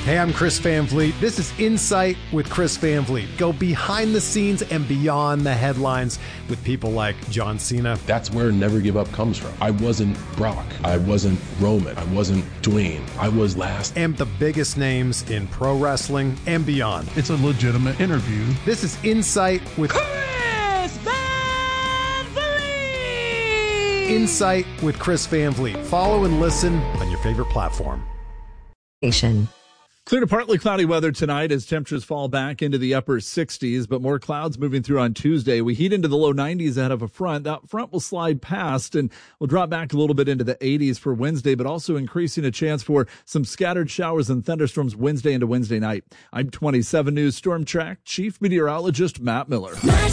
Hey, I'm Chris Van Vliet. This is Insight with Chris Van Vliet. Go behind the scenes and beyond the headlines with people like John Cena. That's where Never Give Up comes from. I wasn't Brock. I wasn't Roman. I wasn't Dwayne. I was last. And the biggest names in pro wrestling and beyond. It's a legitimate interview. This is Insight with Chris Van Vliet. Insight with Chris Van Vliet. Follow and listen on your favorite platform. Clear to partly cloudy weather tonight as temperatures fall back into the upper 60s, but more clouds moving through on Tuesday. We heat into the low 90s ahead of a front. That front will slide past and will drop back a little bit into the 80s for Wednesday, but also increasing a chance for some scattered showers and thunderstorms Wednesday into Wednesday night. I'm 27 News Storm Track Chief Meteorologist Matt Miller.